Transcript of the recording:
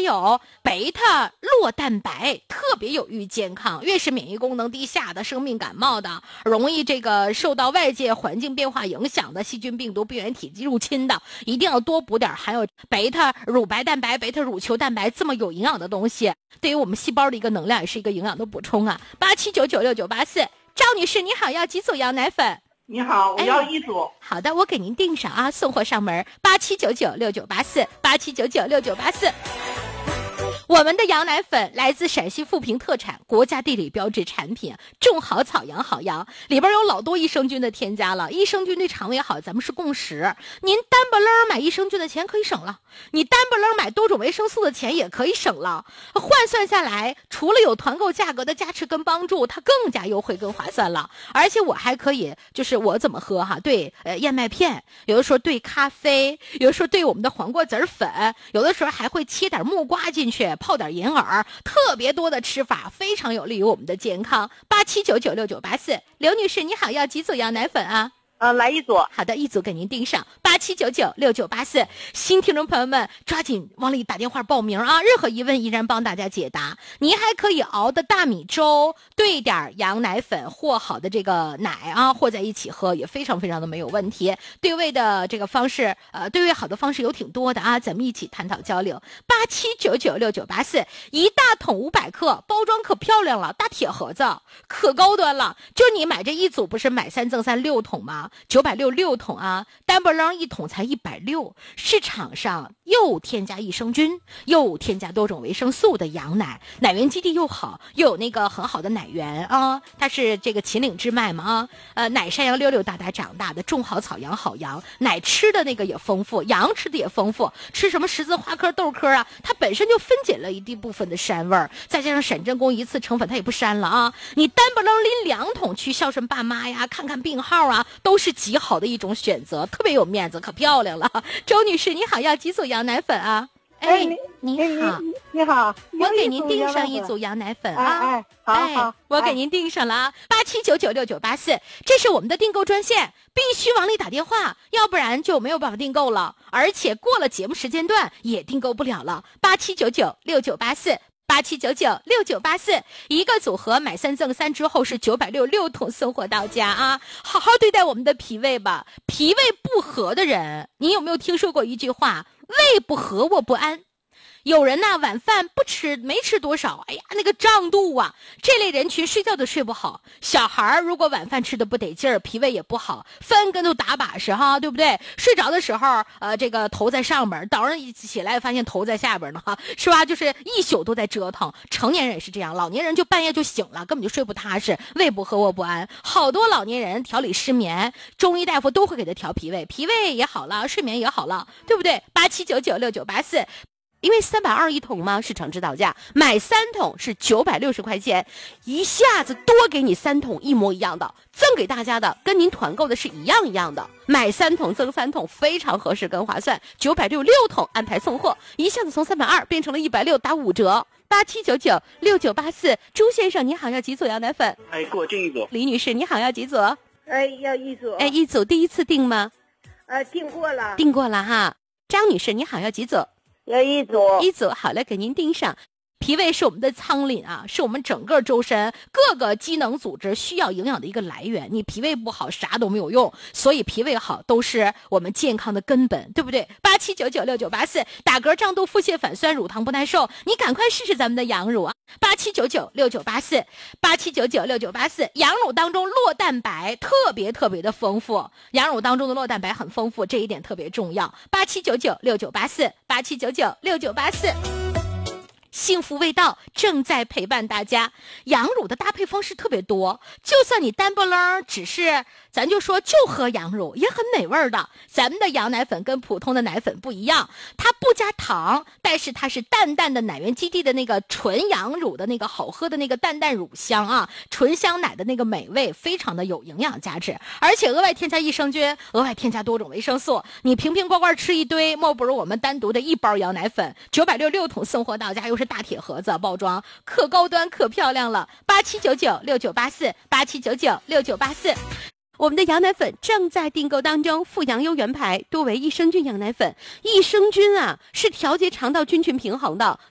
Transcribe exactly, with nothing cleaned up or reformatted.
有贝塔酪蛋白，特别有益健康。越是免疫功能低下的、生病感冒的、容易这个受到外界环境变化影响的、细菌、病毒、病原体入侵的，一定要多补点含有贝塔乳白蛋白、贝塔乳球蛋白这么有营养的东西，对于我们细胞的一个能量也是一个营养的补充啊。八七九九六九八四，赵女士你好，要几组羊奶粉？ 你好，我要一组、哎。 好的，我给您订上啊，送货上门。八七九九六九八四，八七九九六九八四。我们的羊奶粉来自陕西富平特产，国家地理标志产品，种好草养好羊，里边有老多益生菌的添加了。益生菌对肠胃好，咱们是共识。您单不楞买益生菌的钱可以省了，你单不楞买多种维生素的钱也可以省了。换算下来，除了有团购价格的加持跟帮助，它更加优惠跟划算了。而且我还可以，就是我怎么喝哈？对，呃，燕麦片，有的时候对咖啡，有的时候对我们的黄瓜籽粉，有的时候还会切点木瓜进去。泡点银耳，特别多的吃法，非常有利于我们的健康。八七九九六九八四，刘女士你好，要几组羊奶粉啊？ 呃，来一组。 好的，一组给您订上。八七九九六九八四，新听众朋友们抓紧往里打电话报名啊！任何疑问依然帮大家解答。您还可以熬的大米粥兑点羊奶粉和好的这个奶啊，和在一起喝也非常非常的没有问题。对味的这个方式，呃，对味好的方式有挺多的啊，咱们一起探讨交流。八七九九六九八四，一大桶五百克，包装可漂亮了，大铁盒子可高端了。就你买这一组不是买三赠三六桶吗？九百六六桶啊，单不楞一桶才一百六。市场上又添加益生菌，又添加多种维生素的羊奶，奶源基地又好，又有那个很好的奶源啊，它是这个秦岭之脉嘛啊，呃，奶山羊溜溜达达长大的，种好草养好羊，奶吃的那个也丰富，羊吃的也丰富，吃什么十字花科、豆科啊，它本身就分解了一地部分的膻味儿，再加上沈真功一次成粉，它也不膻了啊。你单不楞拎两桶去孝顺爸妈呀，看看病号啊，都是极好的一种选择，特别有面子，可漂亮了。周女士你好，要几组羊奶粉啊？哎，你好， 你好， 我给您订上一组羊奶粉啊！ 哎，好好， 我给您订上了啊！八七九九六九八四，这是我们的订购专线，必须往里打电话，要不然就没有办法订购了，而且过了节目时间段也订购不了了。八七九九六九八四。八七九九六九八四，一个组合买三赠三之后是九百六六桶送货到家啊！好好对待我们的脾胃吧，脾胃不和的人，你有没有听说过一句话？胃不和我不安。有人呢，晚饭不吃，没吃多少，哎呀，那个胀肚啊，这类人群睡觉都睡不好。小孩如果晚饭吃的不得劲儿，脾胃也不好，翻跟头打把式哈，对不对？睡着的时候，呃，这个头在上边，早上一起来发现头在下边呢，哈，是吧？就是一宿都在折腾。成年人也是这样，老年人就半夜就醒了，根本就睡不踏实，胃不和我不安。好多老年人调理失眠，中医大夫都会给他调脾胃，脾胃也好了，睡眠也好了，对不对？八七九九六九八四。因为三百二一桶嘛，市场指导价，买三桶是九百六十块钱，一下子多给你三桶一模一样的，赠给大家的跟您团购的是一样一样的，买三桶赠三桶，非常合适跟划算。九百六六桶安排送货，一下子从三百二变成了一百六，打五折。八七九九六九八四，朱先生你好，要几组羊奶粉？ 哎，给我订一组。 李女士你好，要几组？ 哎，要一组。 哎，一组，第一次订吗？ 呃，订过了。 订过了哈。张女士你好，要几组？ 要一组， 一组好了，给您订上。脾胃是我们的仓廪啊，是我们整个周身各个机能组织需要营养的一个来源。你脾胃不好，啥都没有用，所以脾胃好都是我们健康的根本，对不对？八七九九六九八四，打嗝、胀肚、腹泻、反酸、乳糖不耐受，你赶快试试咱们的羊乳啊！八七九九六九八四，八七九九六九八四，羊乳当中酪蛋白特别特别的丰富，羊乳当中的酪蛋白很丰富，这一点特别重要。八七九九六九八四，八七九九六九八四。幸福味道正在陪伴大家，羊乳的搭配方式特别多，就算你单不楞只是咱就说就喝羊乳也很美味的。咱们的羊奶粉跟普通的奶粉不一样，它不加糖，但是它是淡淡的奶源基地的那个纯羊乳的那个好喝的那个淡淡乳香啊，纯香奶的那个美味，非常的有营养价值，而且额外添加益生菌，额外添加多种维生素，你瓶瓶罐罐吃一堆，莫不如我们单独的一包羊奶粉，九百六六桶送货到家，又是大铁盒子包装，可高端可漂亮了。八七九九六九八四，八七九九六九八四。我们的羊奶粉正在订购当中，富阳优原牌多维益生菌羊奶粉，益生菌啊是调节肠道菌群平衡的，